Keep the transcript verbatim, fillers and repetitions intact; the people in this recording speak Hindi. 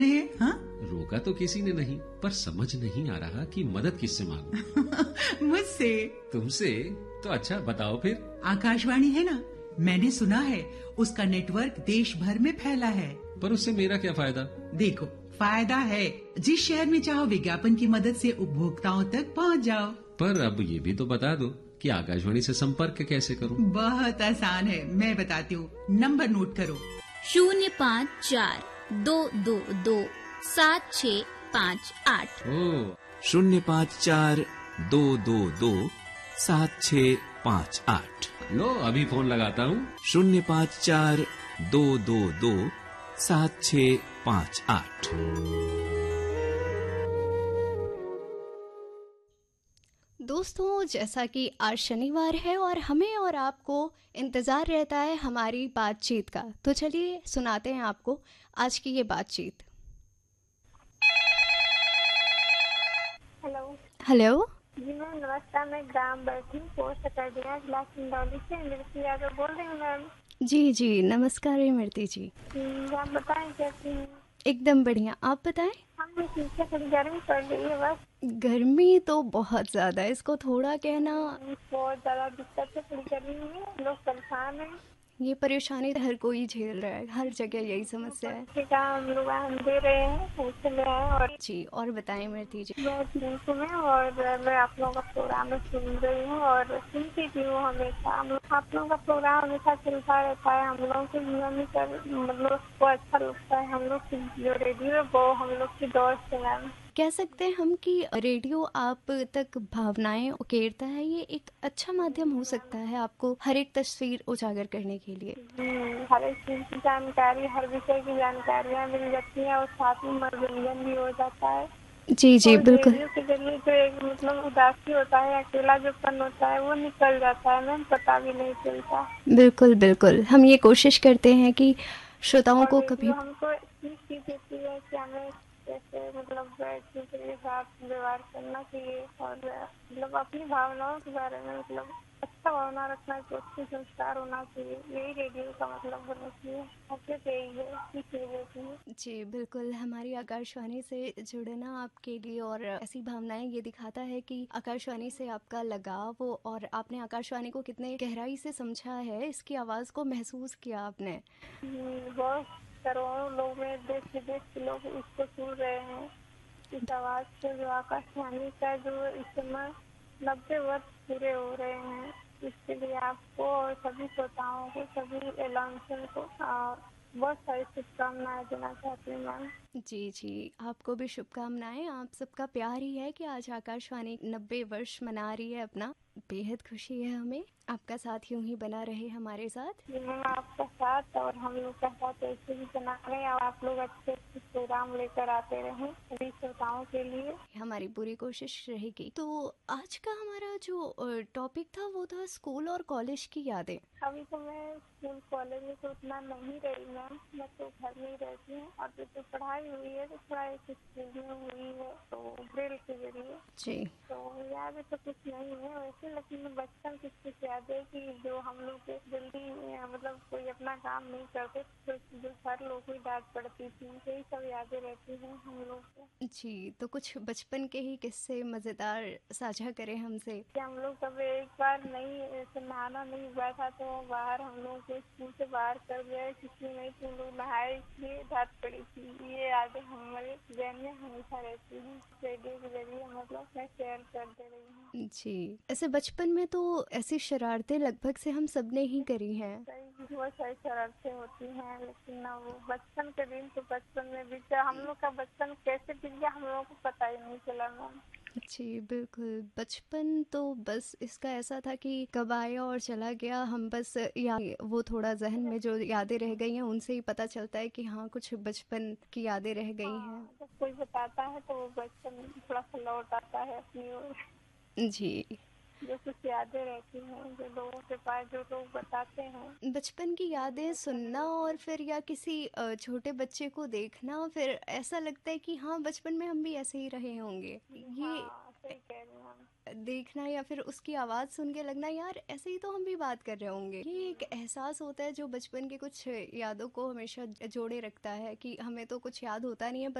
रहे हाँ? रोका तो किसी ने नहीं, पर समझ नहीं आ रहा कि मदद किससे मांगूं। मुझसे। तुमसे? तो अच्छा बताओ फिर। आकाशवाणी है ना, मैंने सुना है उसका नेटवर्क देश भर में फैला है। पर उससे मेरा क्या फायदा? देखो, फायदा है, जिस शहर में चाहो विज्ञापन की मदद से उपभोक्ताओं तक पहुंच जाओ। पर अब ये भी तो बता दो कि आकाशवाणी से संपर्क कैसे करूं? बहुत आसान है, मैं बताती हूँ। नंबर नोट करो। शून्य पाँच चार दो दो दो सात छ पाँच आठ। ओ, शून्य पाँच चार दो दो दो सात छ पाँच आठ। लो अभी फोन लगाता हूँ। शून्य पाँच चार दो दो दो सात छ पाँच आठ। दोस्तों, जैसा कि आज शनिवार है और हमें और आपको इंतज़ार रहता है हमारी बातचीत का, तो चलिए सुनाते हैं आपको आज की ये बातचीत। हेलो। हेलो जी मैम नमस्कार, मैं ग्राम बैठी पोस्ट अकैडमिया जिला सिंदौली से मृति यादव बोल रही हूँ मैम। जी जी नमस्कार इमरती जी। आप बताएं कैसी हैं? एकदम बढ़िया, आप बताएं। हम भी ठीक है, थोड़ी गर्मी पड़ रही है बस। गर्मी तो बहुत ज़्यादा है, इसको थोड़ा कहना बहुत ज़्यादा दिक्कत है, थोड़ी गर्मी में लोग परेशान हैं। ये परेशानी हर कोई झेल रहा है, हर जगह यही समस्या है। ठीक है, हम लोग हम दे रहे हैं उससे ले आए। और जी और बताएं इमरती जी। मैं ठीक हूँ और मैं आप लोगों का प्रोग्राम सुन रही हूँ और सुनती भी हूँ हमेशा। आप लोगों का प्रोग्राम हमेशा चलता रहता है, हम लोगों के जीवन में मतलब वो अच्छा लगता है। हम लोग की जो रेडियो है वो हम लोग की दोस्त है मैम। कह सकते हैं हम कि रेडियो आप तक भावनाएं उकेरता है, ये एक अच्छा माध्यम हो सकता है आपको हर एक तस्वीर उजागर करने के लिए। हर एक चीज की जानकारी, हर विषय की जानकारियाँ मिल जाती है और साथ में मनोरंजन भी हो जाता है। जी जी बिल्कुल। रेडियो के जरिए जो एक मतलब उदासी होता है, अकेला जो पन होता है वो निकल जाता है मैम, पता भी नहीं चलता। बिल्कुल बिल्कुल, हम ये कोशिश करते हैं कि श्रोताओं को कभी हमको सीख भी देती है कि हमें कैसे मतलब दूसरे के साथ व्यवहार करना चाहिए और मतलब अपनी भावनाओं के बारे में मतलब अच्छा भावना रखना चाहिए, अच्छे संस्कार होना चाहिए। यही रेडियो का मतलब होना चाहिए। अच्छे से यही है, सीख देती है। जी बिल्कुल, हमारी आकाशवाणी से जुड़ना आपके लिए और ऐसी भावनाएं ये दिखाता है कि आकाशवाणी से आपका लगाव और आपने आकाशवाणी को कितने गहराई से समझा है, इसकी आवाज़ को महसूस किया आपने। बहुत करोड़ों लोग हैं, देश विदेश के लोग इसको सुन रहे हैं, इस आवाज़ से। जो आकाशवाणी का जो इस समय नब्बे वर्ष पूरे हो रहे हैं, इसके लिए आपको और सभी श्रोताओं को, सभी एलाउंसर को बहुत सारी शुभकामनाएं देना चाहती हूँ मैम। जी जी आपको भी शुभकामनाएं। आप सबका प्यार ही है कि आज आकाशवाणी नब्बे वर्ष मना रही है अपना। बेहद खुशी है हमें, आपका साथ यूं ही बना रहे हमारे साथ। मैम आपका साथ और हम लोग का साथ ऐसे ही बना रहे और आप लोग अच्छे अच्छे प्रोग्राम लेकर आते रहें सभी श्रोताओं के लिए। हमारी पूरी कोशिश रहेगी। तो आज का हमारा जो टॉपिक था वो था स्कूल और कॉलेज की यादें। अभी तो मैं स्कूल कॉलेज में तो उतना नहीं रही मैम, मैं तो घर में ही रहती हूँ और जो तो पढ़ाई हुई है तो थोड़ा एक स्कूल में हुई है तो ब्रेल के जरिए। जी तो याद तो कुछ नहीं है वैसे, लेकिन बचपन की कुछ याद है कि जो हम लोग जल्दी मतलब कोई अपना काम नहीं करते तो जो सर लोग की डांट पड़ती थी, यही सब यादें रहती हैं हम लोग को। जी तो कुछ बचपन के ही किस्से मजेदार साझा करें हमसे। हम लोग कब एक बार नहीं ऐसे नहाना नहीं हुआ था तो बाहर हम लोग को स्कूल से बाहर कर गए, किसी नहीं तुम लोग नहाए इसलिए डांट पड़ी थी। ये यादें हमारे जहन में हमेशा रहती हैं। रेडियो के जरिए मतलब मैं शेयर कर दे रही हूँ। जी ऐसे बचपन में तो ऐसी शरारतें लगभग से हम सब ने ही करी हैं। बहुत सारी शरारतें होती हैं, लेकिन ना वो बचपन के दिन तो बचपन में बीत गया। हम लोग का बचपन कैसे बीत गया हम लोगों को पता ही नहीं चला मैम। जी बिल्कुल, बचपन तो बस इसका ऐसा था कि कब आया और चला गया। हम बस या वो थोड़ा जहन में जो यादें रह गई हैं उनसे ही पता चलता है कि हाँ कुछ बचपन की यादें रह गई हैं। जब कोई बताता है तो वो बचपन थोड़ा सा लौट आता है अपनी ओर। जी जो कुछ यादें रहती हैं जो लोगों के पास जो लोग बताते हैं। बचपन की यादें सुनना और फिर या किसी छोटे बच्चे को देखना, फिर ऐसा लगता है कि हाँ बचपन में हम भी ऐसे ही रहे होंगे। ये सही कह रही हैं आप। देखना या फिर उसकी आवाज़ सुन के लगना यार ऐसे ही तो हम भी बात कर रहे होंगे। ये एक एहसास होता है जो बचपन के कुछ यादों को हमेशा जोड़े रखता है कि हमें तो कुछ याद होता नहीं है,